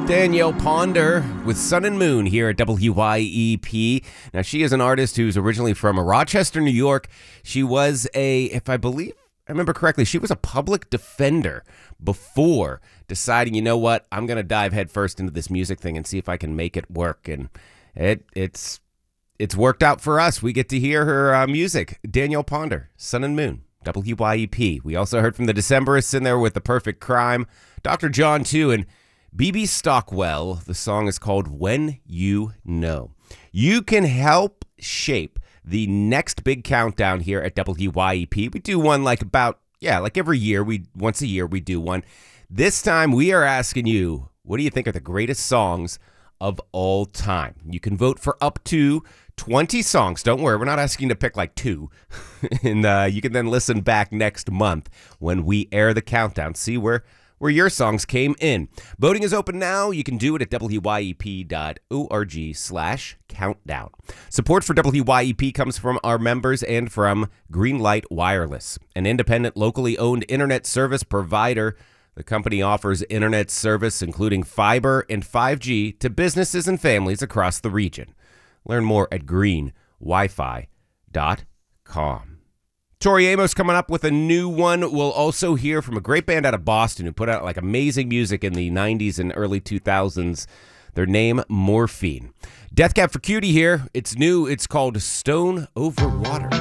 Danielle Ponder with Sun and Moon here at WYEP. Now, she is an artist who's originally from Rochester, New York. She was if I remember correctly, she was a public defender before deciding, you know what, I'm going to dive headfirst into this music thing and see if I can make it work. And it's worked out for us. We get to hear her music. Danielle Ponder, Sun and Moon, WYEP. We also heard from the Decemberists in there with The Perfect Crime, Dr. John, too, and B.B. Stockwell. The song is called When You Know. You can help shape the next big countdown here at WYEP. We do one like every year. Once a year we do one. This time we are asking you, what do you think are the greatest songs of all time? You can vote for up to 20 songs. Don't worry, we're not asking you to pick like 2. And you can then listen back next month when we air the countdown. See where your songs came in. Voting is open now. You can do it at wyep.org/countdown. Support for WYEP comes from our members and from Greenlight Wireless, an independent, locally owned internet service provider. The company offers internet service, including fiber and 5G, to businesses and families across the region. Learn more at greenwifi.com. Tori Amos coming up with a new one. We'll also hear from a great band out of Boston who put out like amazing music in the 90s and early 2000s. Their name, Morphine. Death Cab for Cutie here. It's new. It's called Stone Over Water.